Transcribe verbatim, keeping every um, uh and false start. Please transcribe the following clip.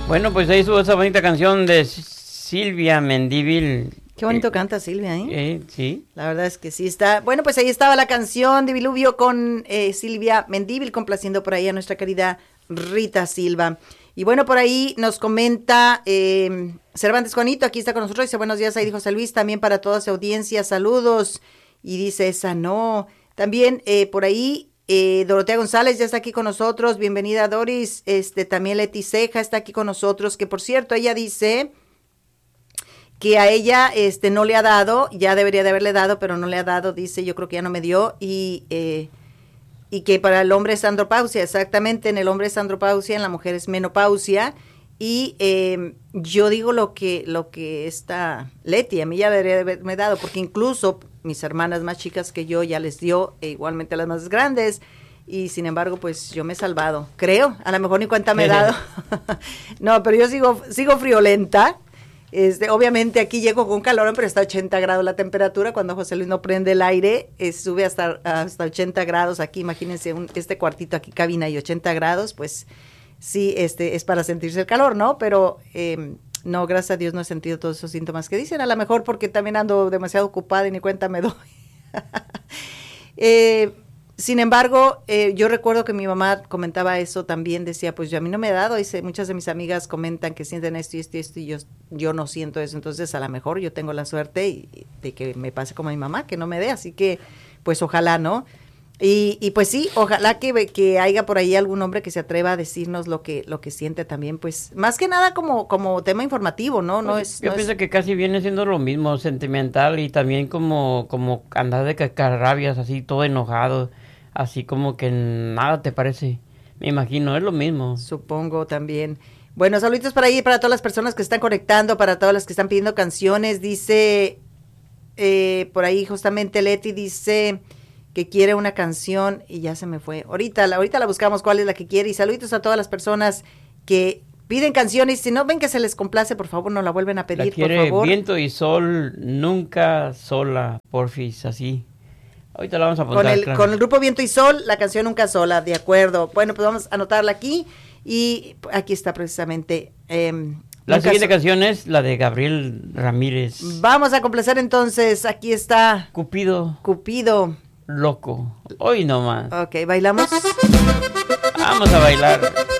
Bueno, pues ahí estuvo esa bonita canción de Silvia Mendívil. Qué bonito eh, canta Silvia, ¿eh? ¿eh? Sí. La verdad es que sí está. Bueno, pues ahí estaba la canción de Diluvio con eh, Silvia Mendívil, complaciendo por ahí a nuestra querida Rita Silva. Y bueno, por ahí nos comenta eh, Cervantes Juanito, aquí está con nosotros, dice buenos días, ahí dijo José Luis, también para toda su audiencia, saludos. Y dice esa no. También eh, por ahí eh, Dorotea González ya está aquí con nosotros, bienvenida Doris. Este también Leti Ceja está aquí con nosotros, que por cierto, ella dice que a ella este no le ha dado, ya debería de haberle dado, pero no le ha dado, dice, yo creo que ya no me dio, y eh, y que para el hombre es andropausia, exactamente, en el hombre es andropausia, en la mujer es menopausia, y eh, yo digo lo que lo que está Leti, a mí ya debería de haberme dado, porque incluso mis hermanas más chicas que yo ya les dio, e igualmente a las más grandes, y sin embargo, pues yo me he salvado, creo, a lo mejor ni cuenta me he dado, no, pero yo sigo sigo friolenta. Este, obviamente aquí llego con calor, pero está a ochenta grados la temperatura, cuando José Luis no prende el aire, eh, sube hasta, hasta ochenta grados aquí, imagínense un, este cuartito aquí, cabina y ochenta grados, pues sí, este es para sentirse el calor, ¿no? Pero eh, no, gracias a Dios no he sentido todos esos síntomas que dicen, a lo mejor porque también ando demasiado ocupada y ni cuenta me doy. eh, Sin embargo, eh, yo recuerdo que mi mamá comentaba eso también, decía, pues yo a mí no me he dado, dice, muchas de mis amigas comentan que sienten esto y esto y esto, y yo, yo no siento eso, entonces a lo mejor yo tengo la suerte y, de que me pase como a mi mamá, que no me dé, así que, pues ojalá, ¿no? Y, y pues sí, ojalá que, que haya por ahí algún hombre que se atreva a decirnos lo que lo que siente también, pues, más que nada como como tema informativo, ¿no? No pues es Yo no pienso es... que casi viene siendo lo mismo, sentimental y también como, como andar de cascarrabias, así todo enojado. Así como que nada te parece. Me imagino, es lo mismo. Supongo también. Bueno, saluditos para ahí, para todas las personas que están conectando, para todas las que están pidiendo canciones. Dice, eh, por ahí justamente Leti dice que quiere una canción y ya se me fue. Ahorita, la, ahorita la buscamos cuál es la que quiere. Y saluditos a todas las personas que piden canciones. Si no ven que se les complace, por favor, no la vuelven a pedir, la quiere, por favor. Viento y sol, nunca sola, porfis, así. Ahorita la vamos a apuntar, con el, claro. con el grupo Viento y Sol, la canción Nunca Sola, de acuerdo. Bueno, pues vamos a anotarla aquí y aquí está precisamente. Eh, la siguiente so- canción es la de Gabriel Ramírez. Vamos a complacer entonces, aquí está. Cupido. Cupido. Loco. Hoy nomás. Ok, ¿bailamos? Vamos a bailar.